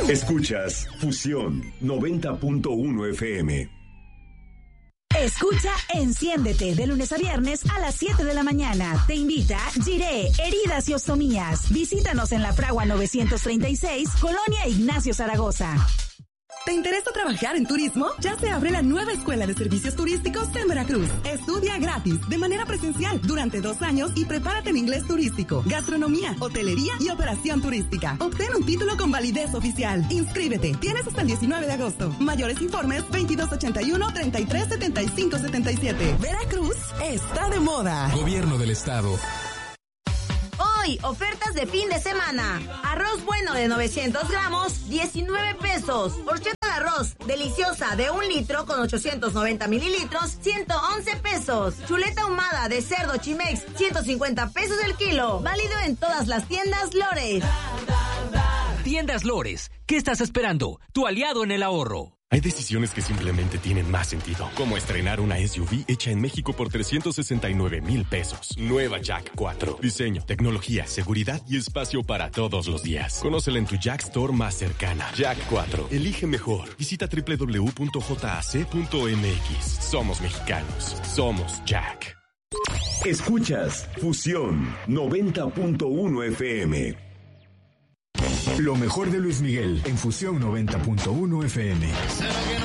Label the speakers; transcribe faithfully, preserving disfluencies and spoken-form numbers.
Speaker 1: Escuchas Fusión noventa punto uno F M.
Speaker 2: Escucha Enciéndete de lunes a viernes a las siete de la mañana. Te invita Giré, Heridas y Ostomías. Visítanos en La Fragua novecientos treinta y seis, Colonia Ignacio Zaragoza.
Speaker 3: ¿Te interesa trabajar en turismo? Ya se abre la nueva Escuela de Servicios Turísticos en Veracruz. Estudia gratis, de manera presencial, durante dos años y prepárate en inglés turístico, gastronomía, hotelería y operación turística. Obtén un título con validez oficial. Inscríbete. Tienes hasta el diecinueve de agosto. Mayores informes veintidós ochenta y uno, treinta y tres setenta y cinco setenta y siete. Veracruz está de moda.
Speaker 4: Gobierno del Estado.
Speaker 5: Hoy, ofertas de fin de semana. Arroz bueno de novecientos gramos, diecinueve pesos. Horchata de arroz deliciosa de un litro con ochocientos noventa mililitros, ciento once pesos. Chuleta ahumada de cerdo Chimex, ciento cincuenta pesos el kilo. Válido en todas las tiendas Lores.
Speaker 6: Tiendas Lores, ¿qué estás esperando? Tu aliado en el ahorro.
Speaker 7: Hay decisiones que simplemente tienen más sentido, como estrenar una S U V hecha en México por trescientos sesenta y nueve mil pesos. Nueva Jack cuatro. Diseño, tecnología, seguridad y espacio para todos los días. Conócela en tu Jack Store más cercana. Jack cuatro. Elige mejor. Visita doble u doble u doble u punto j a c punto m x. Somos mexicanos. Somos Jack.
Speaker 1: Escuchas Fusión noventa punto uno F M.
Speaker 8: Lo mejor de Luis Miguel en Fusión noventa punto uno F M.